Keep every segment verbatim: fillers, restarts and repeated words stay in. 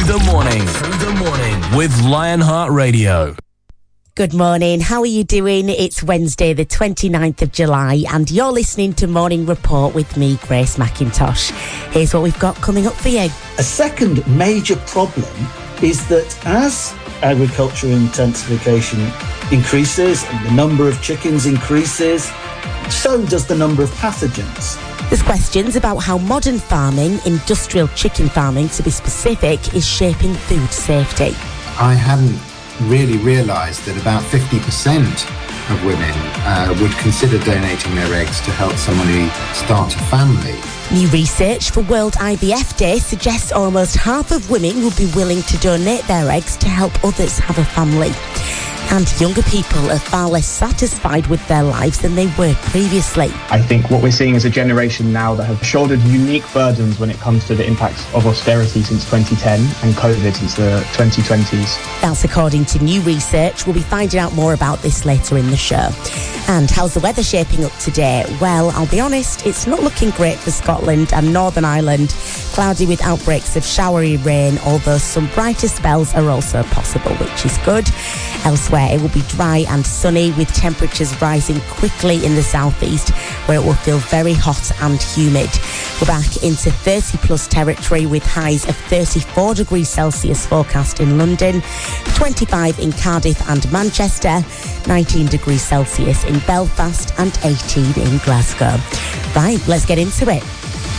the morning. Through the morning with Lionheart Radio. Good morning. How are you doing? It's Wednesday, the twenty-ninth of July, and you're listening to Morning Report with me, Grace McIntosh. Here's what we've got coming up for you. A second major problem is that as agriculture intensification increases and the number of chickens increases, so does the number of pathogens. There's questions about how modern farming, industrial chicken farming to be specific, is shaping food safety. I hadn't really realised that about fifty percent of women uh, would consider donating their eggs to help somebody start a family. New research for World I V F Day suggests almost half of women will be willing to donate their eggs to help others have a family. And younger people are far less satisfied with their lives than they were previously. I think what we're seeing is a generation now that have shouldered unique burdens when it comes to the impacts of austerity since twenty ten and COVID since the twenty twenties. That's according to new research. We'll be finding out more about this later in the show. And how's the weather shaping up today? Well, I'll be honest, it's not looking great for Scotland and Northern Ireland. Cloudy with outbreaks of showery rain, although some brighter spells are also possible, which is good. Elsewhere, it will be dry and sunny, with temperatures rising quickly in the southeast, where it will feel very hot and humid. We're back into thirty plus territory, with highs of thirty-four degrees Celsius forecast in London, twenty-five in Cardiff and Manchester, nineteen degrees Celsius in Belfast and eighteen in Glasgow. Right, let's get into it.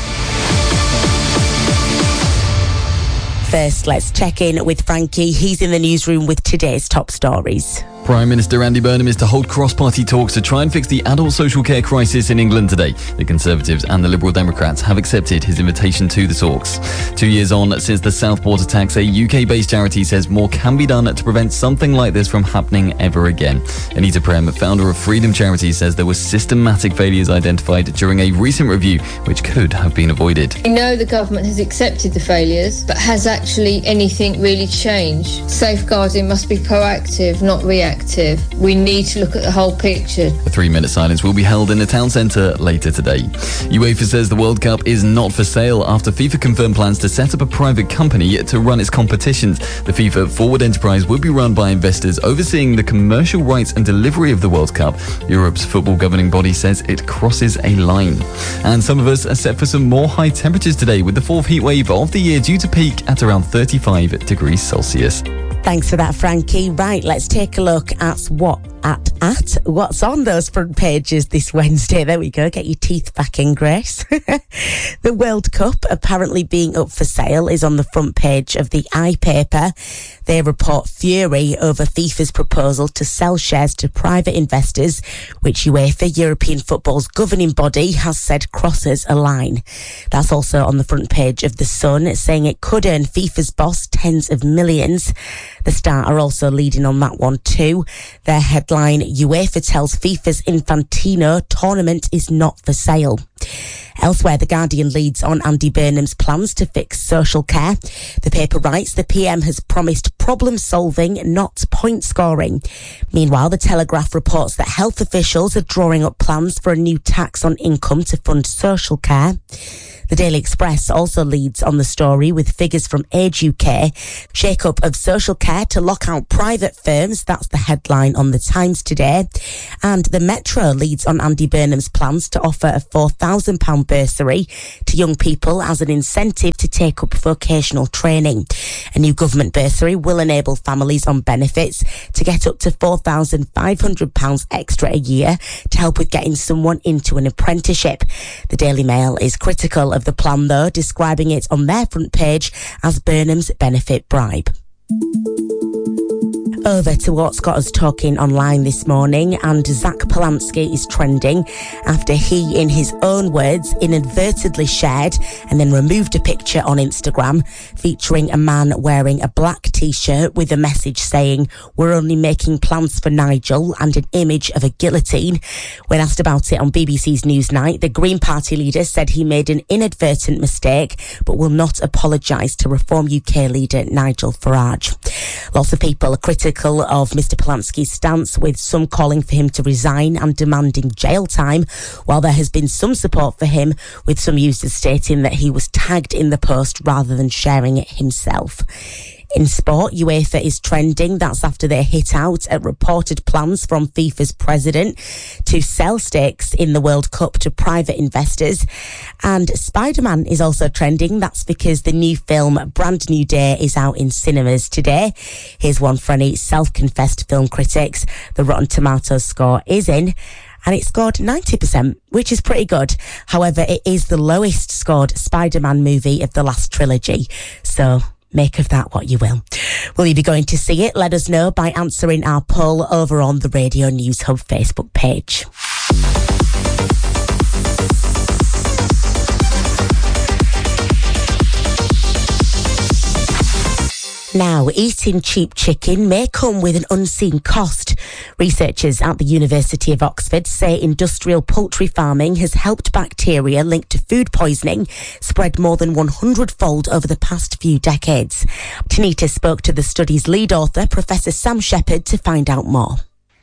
First, let's check in with Frankie. He's in the newsroom with today's top stories. Prime Minister Andy Burnham is to hold cross-party talks to try and fix the adult social care crisis in England today. The Conservatives and the Liberal Democrats have accepted his invitation to the talks. Two years on since the Southport attacks, a U K-based charity says more can be done to prevent something like this from happening ever again. Anita Prem, founder of Freedom Charity, says there were systematic failures identified during a recent review which could have been avoided. We know the government has accepted the failures, but has actually anything really changed? Safeguarding must be proactive, not reactive. We need to look at the whole picture. A three-minute silence will be held in the town centre later today. UEFA says the World Cup is not for sale after FIFA confirmed plans to set up a private company to run its competitions. The FIFA Forward enterprise will be run by investors overseeing the commercial rights and delivery of the World Cup. Europe's football governing body says it crosses a line. And some of us are set for some more high temperatures today, with the fourth heat wave of the year due to peak at around thirty-five degrees Celsius. Thanks for that, Frankie. Right, let's take a look at what at at what's on those front pages this Wednesday. There we go. Get your teeth back in, Grace. The World Cup apparently being up for sale is on the front page of the iPaper. They report fury over FIFA's proposal to sell shares to private investors, which UEFA, European football's governing body, has said crosses a line. That's also on the front page of The Sun, saying it could earn FIFA's boss tens of millions. The Star are also leading on that one too. Their headline, UEFA tells FIFA's Infantino tournament is not for sale. Elsewhere, The Guardian leads on Andy Burnham's plans to fix social care. The paper writes the P M has promised problem solving, not point scoring. Meanwhile, The Telegraph reports that health officials are drawing up plans for a new tax on income to fund social care. The Daily Express also leads on the story with figures from Age U K. Shake-up of social care to lock out private firms. That's the headline on the Times today. And the Metro leads on Andy Burnham's plans to offer a four thousand pounds bursary to young people as an incentive to take up vocational training. A new government bursary will enable families on benefits to get up to four thousand five hundred pounds extra a year to help with getting someone into an apprenticeship. The Daily Mail is critical of the plan, though, describing it on their front page as Burnham's benefit bribe. Over to what's got us talking online this morning, and Zach Polanski is trending after he, in his own words, inadvertently shared and then removed a picture on Instagram featuring a man wearing a black t-shirt with a message saying, "We're only making plans for Nigel," and an image of a guillotine. When asked about it on B B C's Newsnight, the Green Party leader said he made an inadvertent mistake but will not apologise to Reform U K leader Nigel Farage. Lots of people are critical critical of Mister Polanski's stance, with some calling for him to resign and demanding jail time, while there has been some support for him, with some users stating that he was tagged in the post rather than sharing it himself. In sport, UEFA is trending. That's after they hit out at reported plans from FIFA's president to sell stakes in the World Cup to private investors. And Spider-Man is also trending. That's because the new film Brand New Day is out in cinemas today. Here's one for any self-confessed film critics. The Rotten Tomatoes score is in, and it scored ninety percent, which is pretty good. However, it is the lowest scored Spider-Man movie of the last trilogy. So make of that what you will. Will you be going to see it? Let us know by answering our poll over on the Radio News Hub Facebook page. Now, eating cheap chicken may come with an unseen cost. Researchers at the University of Oxford say industrial poultry farming has helped bacteria linked to food poisoning spread more than one hundred fold over the past few decades. Tanita spoke to the study's lead author, Professor Sam Shepherd, to find out more.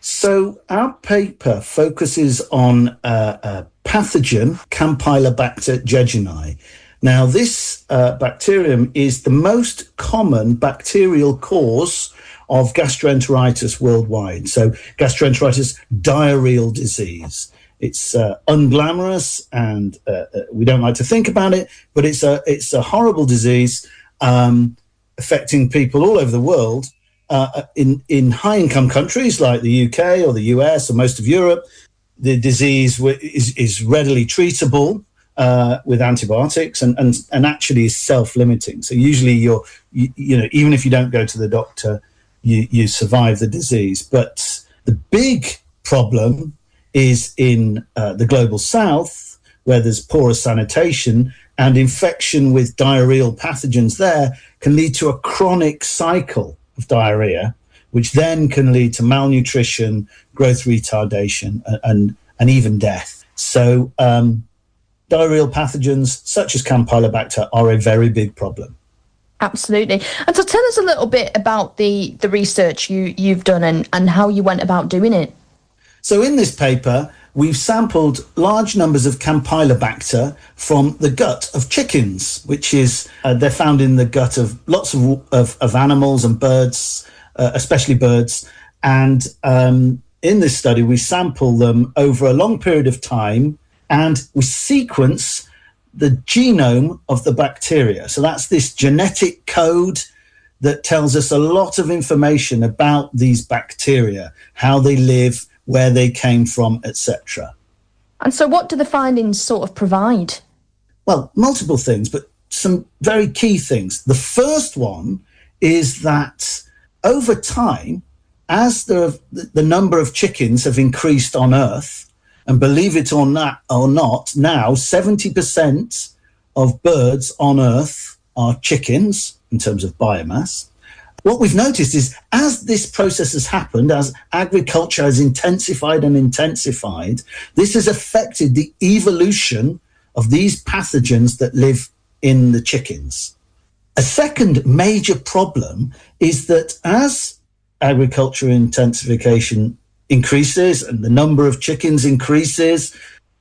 So our paper focuses on uh, a pathogen, Campylobacter jejuni. Now, this uh, bacterium is the most common bacterial cause of gastroenteritis worldwide. So gastroenteritis, diarrheal disease. It's uh, unglamorous, and uh, we don't like to think about it, but it's a it's a horrible disease um, affecting people all over the world. Uh, in, in high-income countries like the U K or the U S or most of Europe, the disease w- is, is readily treatable Uh, with antibiotics, and, and, and actually is self-limiting. So usually you're, you, you know, even if you don't go to the doctor, you, you survive the disease. But the big problem is in uh, the global south, where there's poorer sanitation, and infection with diarrheal pathogens there can lead to a chronic cycle of diarrhea, which then can lead to malnutrition, growth retardation, and, and, and even death. So, um, diarrheal pathogens such as Campylobacter are a very big problem. Absolutely. And so tell us a little bit about the, the research you, you've done and, and how you went about doing it. So in this paper, we've sampled large numbers of Campylobacter from the gut of chickens, which is, uh, they're found in the gut of lots of, of, of animals and birds, uh, especially birds. And um, in this study, we sample them over a long period of time, and we sequence the genome of the bacteria. So that's this genetic code that tells us a lot of information about these bacteria, how they live, where they came from, et cetera. And so what do the findings sort of provide? Well, multiple things, but some very key things. The first one is that over time, as the, the number of chickens have increased on Earth, and believe it or not, or not, now seventy percent of birds on Earth are chickens in terms of biomass. What we've noticed is as this process has happened, as agriculture has intensified and intensified, this has affected the evolution of these pathogens that live in the chickens. A second major problem is that as agriculture intensification increases and the number of chickens increases,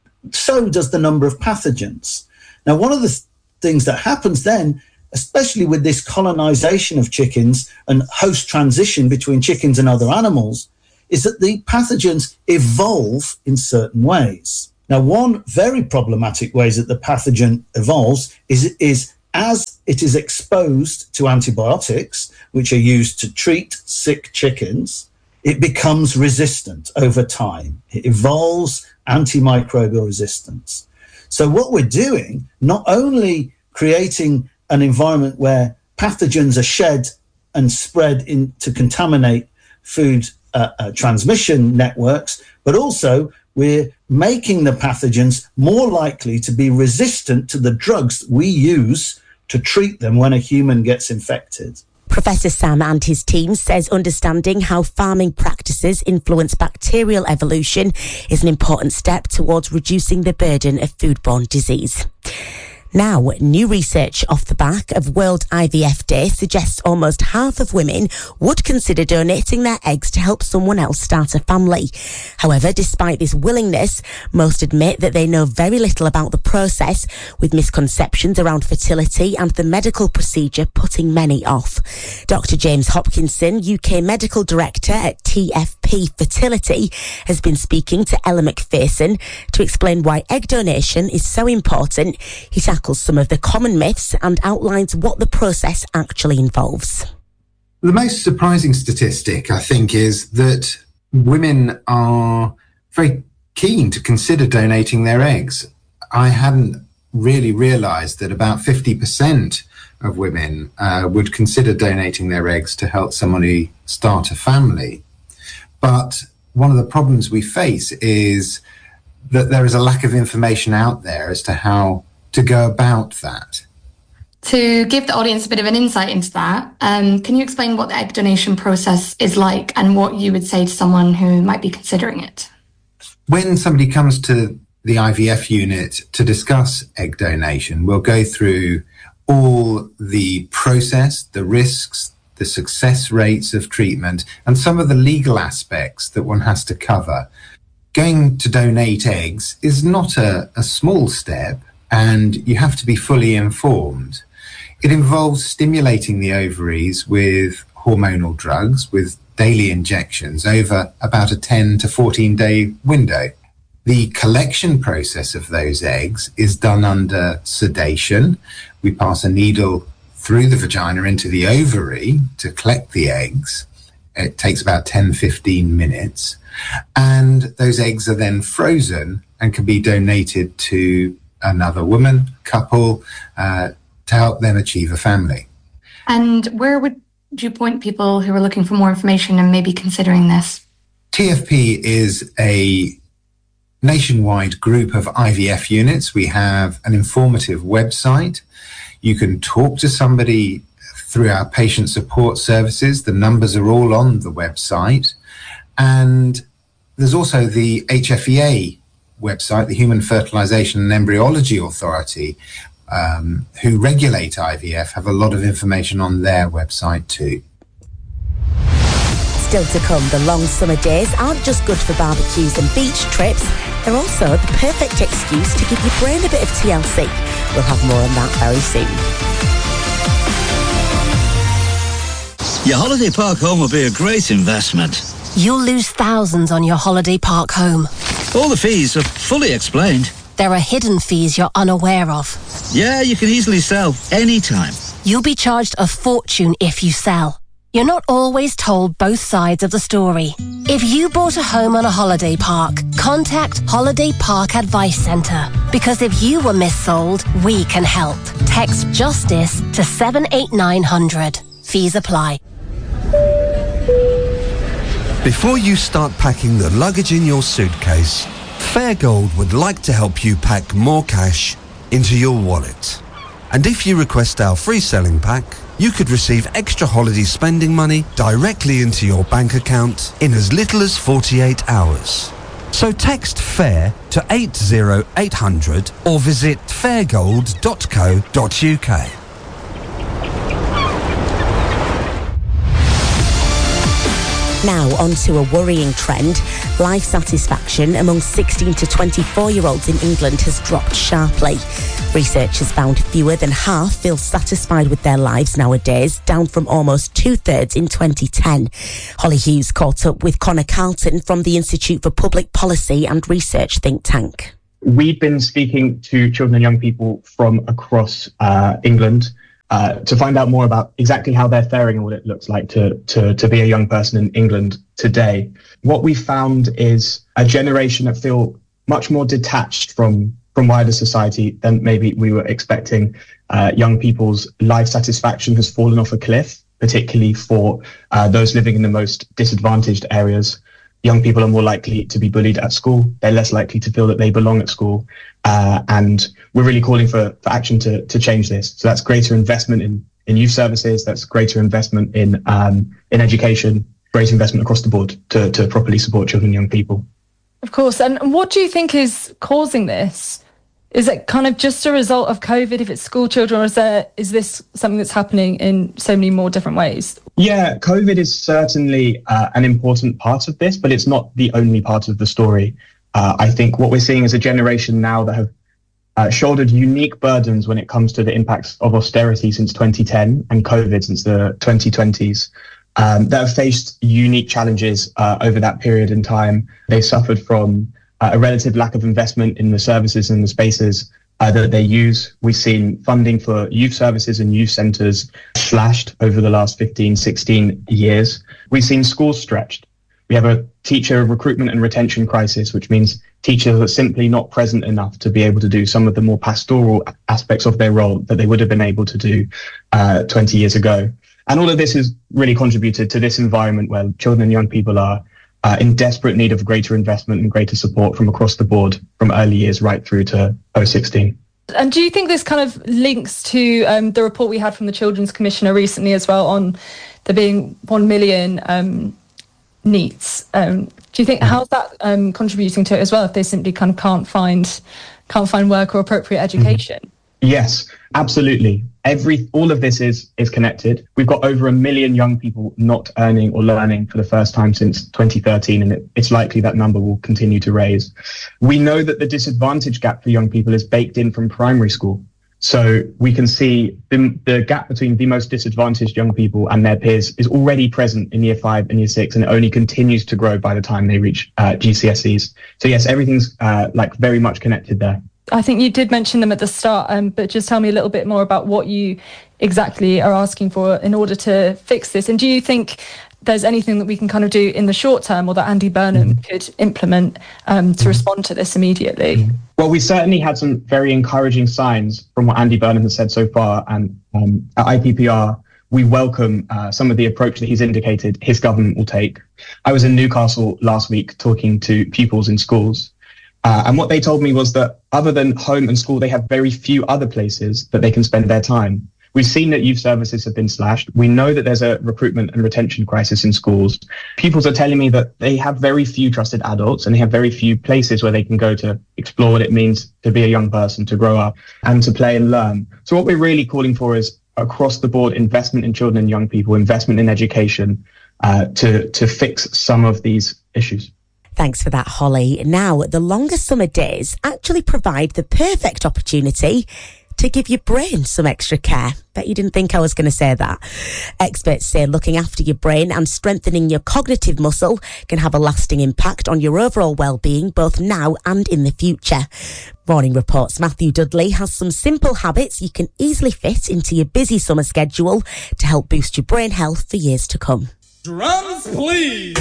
so does the number of pathogens. Now, one of the th- things that happens then, especially with this colonization of chickens and host transition between chickens and other animals, is that the pathogens evolve in certain ways. Now, one very problematic way that the pathogen evolves is, is as it is exposed to antibiotics, which are used to treat sick chickens, it becomes resistant over time. It evolves antimicrobial resistance. So what we're doing, not only creating an environment where pathogens are shed and spread in to contaminate food uh, uh, transmission networks, but also we're making the pathogens more likely to be resistant to the drugs we use to treat them when a human gets infected. Professor Sam and his team says understanding how farming practices influence bacterial evolution is an important step towards reducing the burden of foodborne disease. Now, new research off the back of World I V F Day suggests almost half of women would consider donating their eggs to help someone else start a family. However, despite this willingness, most admit that they know very little about the process, with misconceptions around fertility and the medical procedure putting many off. Doctor James Hopkinson, U K Medical Director at T F P Fertility, has been speaking to Ella McPherson to explain why egg donation is so important. He tackles some of the common myths and outlines what the process actually involves. The most surprising statistic, I think, is that women are very keen to consider donating their eggs. I hadn't really realised that about fifty percent of women uh, would consider donating their eggs to help somebody start a family. But one of the problems we face is that there is a lack of information out there as to how to go about that. To give the audience a bit of an insight into that, um, can you explain what the egg donation process is like and what you would say to someone who might be considering it? When somebody comes to the I V F unit to discuss egg donation, we'll go through all the process, the risks, the success rates of treatment, and some of the legal aspects that one has to cover. Going to donate eggs is not a, a small step, and you have to be fully informed. It involves stimulating the ovaries with hormonal drugs, with daily injections over about a ten to fourteen day window. The collection process of those eggs is done under sedation. We pass a needle through the vagina into the ovary to collect the eggs. It takes about ten to fifteen minutes. And those eggs are then frozen and can be donated to another woman, couple, uh, to help them achieve a family. And where would you point people who are looking for more information and maybe considering this? T F P is a nationwide group of I V F units. We have an informative website. You can talk to somebody through our patient support services. The numbers are all on the website. And there's also the H F E A website, the Human Fertilization and Embryology Authority, um, who regulate I V F, have a lot of information on their website too. Still to come, the long summer days aren't just good for barbecues and beach trips, they're also the perfect excuse to give your brain a bit of T L C. We'll have more on that very soon. Your holiday park home will be a great investment. You'll lose thousands on your holiday park home. All the fees are fully explained. There are hidden fees you're unaware of. Yeah, you can easily sell anytime. You'll be charged a fortune if you sell. You're not always told both sides of the story. If you bought a home on a holiday park, contact Holiday Park Advice Centre. Because if you were missold, we can help. Text JUSTICE to seven eight nine hundred. Fees apply. Before you start packing the luggage in your suitcase, Fairgold would like to help you pack more cash into your wallet. And if you request our free selling pack, you could receive extra holiday spending money directly into your bank account in as little as forty-eight hours. So text FAIR to eight zero eight hundred or visit fairgold dot co dot uk. Now on to a worrying trend. Life satisfaction among sixteen to twenty-four-year-olds in England has dropped sharply. Research has found fewer than half feel satisfied with their lives nowadays, down from almost two-thirds in twenty ten. Holly Hughes caught up with Connor Carlton from the Institute for Public Policy and Research think tank. We've been speaking to children and young people from across uh, England Uh, to find out more about exactly how they're faring and what it looks like to, to, to be a young person in England today. What we found is a generation that feel much more detached from, from wider society than maybe we were expecting. Uh, young people's life satisfaction has fallen off a cliff, particularly for uh, those living in the most disadvantaged areas. Young people are more likely to be bullied at school. They're less likely to feel that they belong at school. Uh, and we're really calling for, for action to, to change this. So that's greater investment in, in youth services. That's greater investment in um, in education, greater investment across the board to, to properly support children and young people. Of course. And what do you think is causing this? Is it kind of just a result of COVID if it's school children, or is there is this something that's happening in so many more different ways? Yeah, COVID is certainly uh, an important part of this, but it's not the only part of the story. Uh, I think what we're seeing is a generation now that have uh, shouldered unique burdens when it comes to the impacts of austerity since twenty ten and COVID since the twenty twenties. Um, that have faced unique challenges uh, over that period in time. They suffered from uh, a relative lack of investment in the services and the spaces uh, that they use. We've seen funding for youth services and youth centres slashed over the last fifteen, sixteen years. We've seen schools stretched. We have a teacher recruitment and retention crisis, which means teachers are simply not present enough to be able to do some of the more pastoral aspects of their role that they would have been able to do uh, twenty years ago. And all of this has really contributed to this environment where children and young people are uh, in desperate need of greater investment and greater support from across the board, from early years right through to oh sixteen. And do you think this kind of links to um, the report we had from the Children's Commissioner recently as well on there being one million um, NEETs? Um, do you think, how's that um, contributing to it as well, if they simply kind of can't find can't find work or appropriate education? Mm-hmm. Yes, absolutely. Every all of this is is connected. We've got over a million young people not earning or learning for the first time since twenty thirteen, and it, it's likely that number will continue to raise. We know that the disadvantage gap for young people is baked in from primary school. So we can see the, the gap between the most disadvantaged young people and their peers is already present in year five and year six, and it only continues to grow by the time they reach uh, G C S Es. So yes, everything's uh, like very much connected there. I think you did mention them at the start, um, but just tell me a little bit more about what you exactly are asking for in order to fix this. And do you think there's anything that we can kind of do in the short term, or that Andy Burnham mm. could implement um, to respond to this immediately? Well, we certainly had some very encouraging signs from what Andy Burnham has said so far. And um, at I P P R, we welcome uh, some of the approach that he's indicated his government will take. I was in Newcastle last week talking to pupils in schools. Uh, and what they told me was that other than home and school, they have very few other places that they can spend their time. We've seen that youth services have been slashed. We know that there's a recruitment and retention crisis in schools. Pupils are telling me that they have very few trusted adults, and they have very few places where they can go to explore what it means to be a young person, to grow up and to play and learn. So what we're really calling for is across the board investment in children and young people, investment in education uh, to, to fix some of these issues. Thanks for that, Holly. Now, the longer summer days actually provide the perfect opportunity to give your brain some extra care. Bet you didn't think I was going to say that. Experts say looking after your brain and strengthening your cognitive muscle can have a lasting impact on your overall well-being, both now and in the future. Morning Report's Matthew Dudley has some simple habits you can easily fit into your busy summer schedule to help boost your brain health for years to come. Drums, please!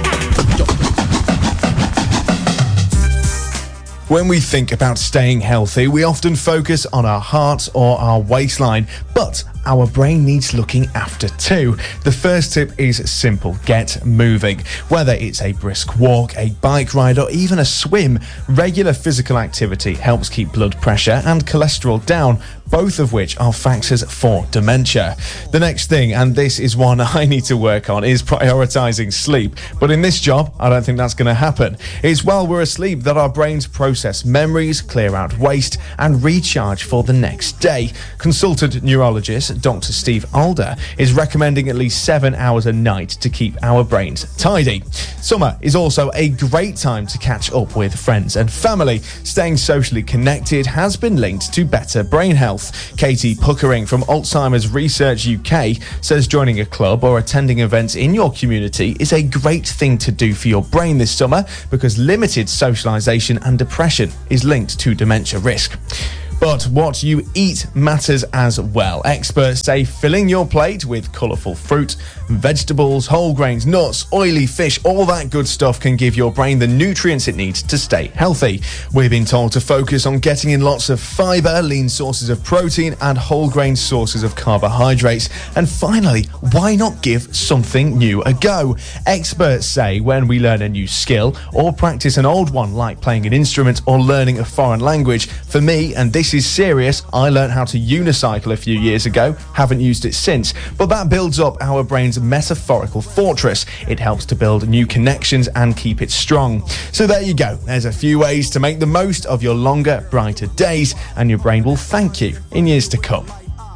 When we think about staying healthy, we often focus on our heart or our waistline, but our brain needs looking after too. The first tip is simple: get moving. Whether it's a brisk walk, a bike ride, or even a swim, regular physical activity helps keep blood pressure and cholesterol down, both of which are factors for dementia. The next thing, and this is one I need to work on, is prioritizing sleep. But in this job, I don't think that's going to happen. It's while we're asleep that our brains process memories, clear out waste, and recharge for the next day. Consultant neurologist Doctor Steve Alder is recommending at least seven hours a night to keep our brains tidy. Summer is also a great time to catch up with friends and family. Staying socially connected has been linked to better brain health. Katie Puckering from Alzheimer's Research U K says joining a club or attending events in your community is a great thing to do for your brain this summer, because limited socialisation and depression is linked to dementia risk. But what you eat matters as well. Experts say filling your plate with colourful fruit, vegetables, whole grains, nuts, oily fish, all that good stuff can give your brain the nutrients it needs to stay healthy. We've been told to focus on getting in lots of fibre, lean sources of protein, and whole grain sources of carbohydrates. And finally, why not give something new a go? Experts say when we learn a new skill or practice an old one, like playing an instrument or learning a foreign language, for me, and this this is serious. I learned how to unicycle a few years ago, haven't used it since, but that builds up our brain's metaphorical fortress. It helps to build new connections and keep it strong. So there you go. There's a few ways to make the most of your longer, brighter days, and your brain will thank you in years to come.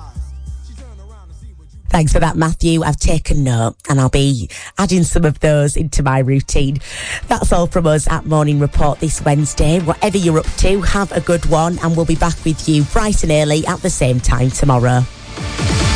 Thanks for that, Matthew. I've taken note and I'll be adding some of those into my routine. That's all from us at Morning Report this Wednesday. Whatever you're up to, have a good one, and we'll be back with you bright and early at the same time tomorrow.